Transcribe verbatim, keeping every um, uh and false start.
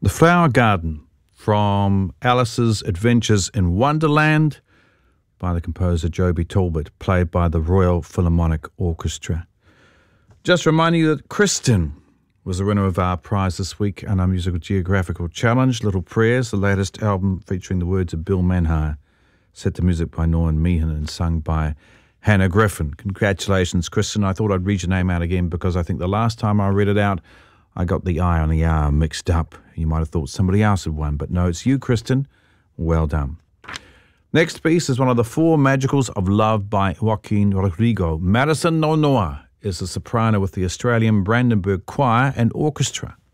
The Flower Garden from Alice's Adventures in Wonderland by the composer Joby Talbot, played by the Royal Philharmonic Orchestra. Just reminding you that Kristen was the winner of our prize this week and our Musical Geographical Challenge, Little Prayers, the latest album featuring the words of Bill Manhire, set to music by Norman Meehan and sung by Hannah Griffin. Congratulations, Kristen. I thought I'd read your name out again because I think the last time I read it out, I got the I on the R mixed up. You might have thought somebody else had won, but no, it's you, Kristen. Well done. Next piece is one of the four magicals of love by Joaquin Rodrigo. Madison Nonoa is a soprano with the Australian Brandenburg Choir and Orchestra.